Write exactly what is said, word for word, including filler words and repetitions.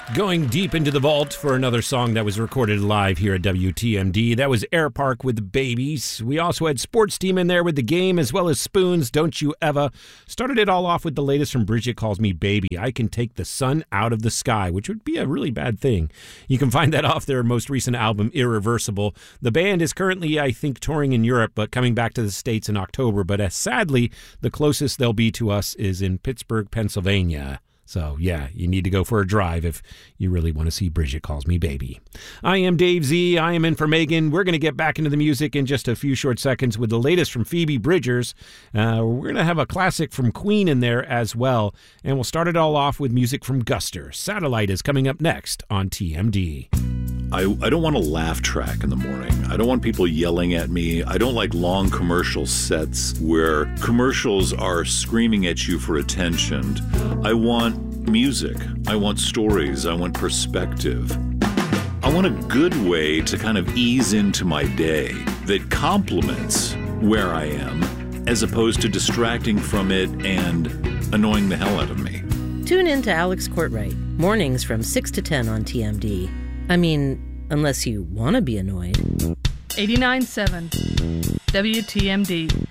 Going deep into the vault for another song that was recorded live here at W T M D. That was Air Park with the Babies. We also had Sports Team in there with The Game, as well as Spoons, Don't You Ever. Started it all off with the latest from Bridget Calls Me Baby, I Can Take the Sun Out of the Sky, which would be a really bad thing. You can find that off their most recent album, Irreversible. The band is currently, I think, touring in Europe, but coming back to the States in October. But uh, sadly, the closest they'll be to us is in Pittsburgh, Pennsylvania. So, yeah, you need to go for a drive if you really want to see Bridget Calls Me Baby. I am Dave Z. I am in for Megan. We're going to get back into the music in just a few short seconds with the latest from Phoebe Bridgers. Uh, we're going to have a classic from Queen in there as well. And we'll start it all off with music from Guster. Satellite is coming up next on T M D. I, I don't want a laugh track in the morning. I don't want people yelling at me. I don't like long commercial sets where commercials are screaming at you for attention. I want music. I want stories. I want perspective. I want a good way to kind of ease into my day that complements where I am as opposed to distracting from it and annoying the hell out of me. Tune in to Alex Courtwright, mornings from six to ten on T M D. I mean, unless you want to be annoyed. eighty-nine point seven W T M D.